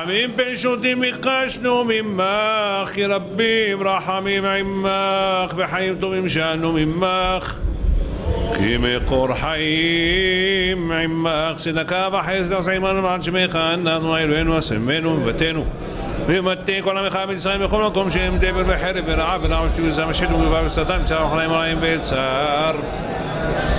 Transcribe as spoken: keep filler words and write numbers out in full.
עמים פשוטים ביקשנו ממך, כי רבים רחמים עמך וחיים טובים שאנו ממך, כי מקור חיים עמך צדקה וחסד עשה עמנו למען שמך אנחנו אלוהינו אשמנו ובתנו ומתי כל עמך בישראל בכל מקום שהם דבר וחרב ורעה ורעה ושביל זה משחית וגובה ושטן וצער וחליים רעים וצער